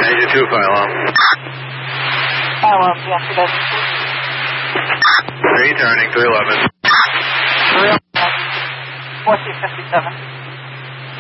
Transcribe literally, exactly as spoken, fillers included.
Agent two, file on. File on, yes, it is. three turning, three eleven. three eleven, fourteen fifty-seven.